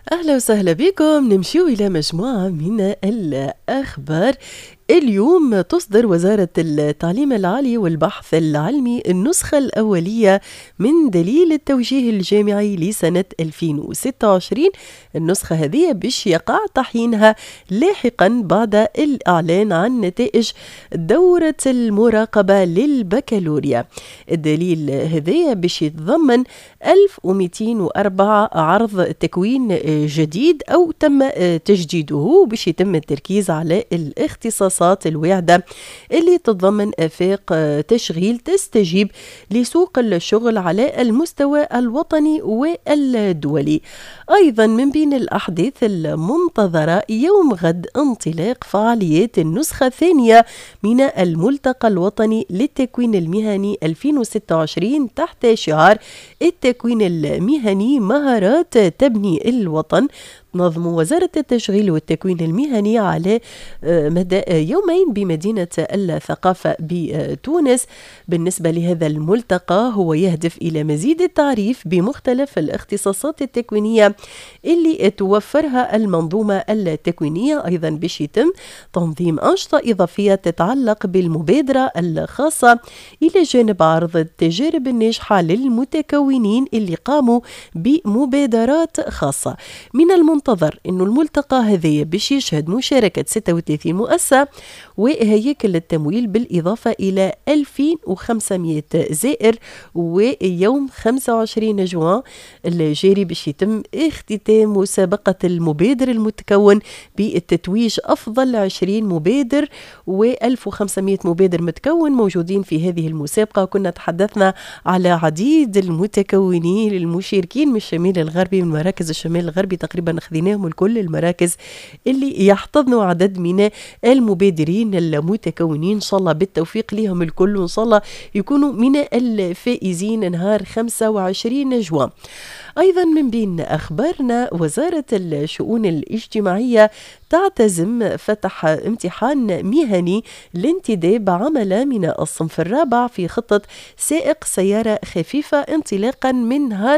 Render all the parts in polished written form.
أهلا وسهلا بكم. نمشيو إلى مجموعة من الأخبار. اليوم تصدر وزارة التعليم العالي والبحث العلمي النسخة الأولية من دليل التوجيه الجامعي لسنة 2026. النسخة هذه باش يقع تحيينها لاحقا بعد الإعلان عن نتائج دورة المراقبة للبكالوريا. الدليل هذا باش يتضمن 1204 عرض تكوين جديد أو تم تجديده، باش يتم التركيز على الاختصاصات الواعدة اللي تتضمن آفاق تشغيل تستجيب لسوق الشغل على المستوى الوطني والدولي. أيضا من بين الأحداث المنتظرة يوم غد انطلاق فعاليات النسخة الثانية من الملتقى الوطني للتكوين المهني 2026 تحت شعار التكوين المهني مهارات تبني الوطن. تنظم وزارة التشغيل والتكوين المهني على مدى يومين بمدينة الثقافة بتونس. بالنسبة لهذا الملتقى هو يهدف إلى مزيد التعريف بمختلف الاختصاصات التكوينية اللي توفرها المنظومة التكوينية. أيضا باش يتم تنظيم أنشطة إضافية تتعلق بالمبادرة الخاصة إلى جانب عرض التجارب الناجحة للمتكونين اللي قاموا بمبادرات خاصة. من المنتظر أنه الملتقى هذا باش يشهد مشاركة 36 مؤسسة وهيكل التمويل بالإضافة إلى 2500 زائر. ويوم 25 جوان الجاري باش يتم اختتام مسابقة المبادر المتكون بالتتويج أفضل 20 مبادر و1500 مبادر متكون موجودين في هذه المسابقة. كنا تحدثنا على عديد المتكونين المشاركين من الشمال الغربي، من مراكز الشمال الغربي تقريبا أخذناهم الكل، المراكز اللي يحتضنوا عدد من المبادرين المتكونين. إن شاء الله بالتوفيق لهم الكل، وإن شاء الله يكونوا من الفائزين نهار 25 جوان. أيضا من بين أخبارنا وزارة الشؤون الاجتماعية تعتزم فتح امتحان مهني لانتداب عملة من الصنف الرابع في خطة سائق سيارة خفيفة انطلاقا من نهار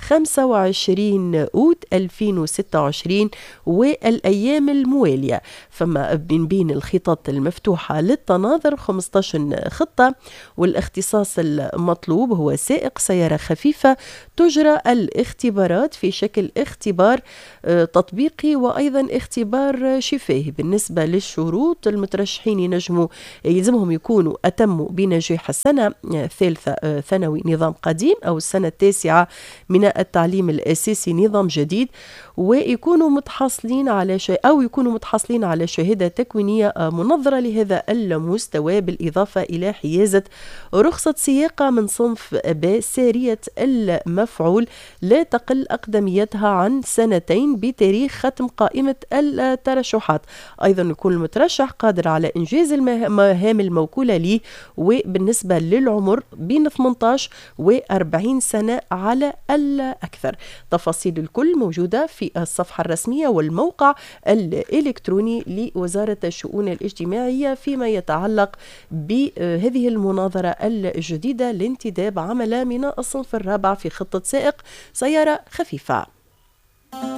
25 أوت 2026 والأيام الموالية. فما من بين الخطط المفتوحة للتناظر 15 خطة، والاختصاص المطلوب هو سائق سيارة خفيفة. تجرى الاختبارات في شكل اختبار تطبيقي وأيضا اختبار شفاهي. بالنسبة للشروط، المترشحين يلزمهم يكونوا أتموا بنجاح السنة الثالثة ثانوي نظام قديم أو السنة التاسعة من التعليم الأساسي نظام جديد، ويكونوا متحصلين على شهادة تكوينية منظرة لهذا المستوى، بالإضافة إلى حيازة رخصة سياقة من صنف ب سارية المفعول لا تقل أقدميتها عن 2 بتاريخ ختم قائمة الترشحات. أيضا يكون المترشح قادر على إنجاز المهام الموكولة له، وبالنسبة للعمر بين 18 و40 سنة على الأكثر. تفاصيل الكل موجودة في الصفحة الرسمية والموقع الإلكتروني لوزارة الشؤون الاجتماعية فيما يتعلق بهذه المناظرة الجديدة لانتداب عملة من الصنف الرابع في خطة سائق سيارة خفيفة.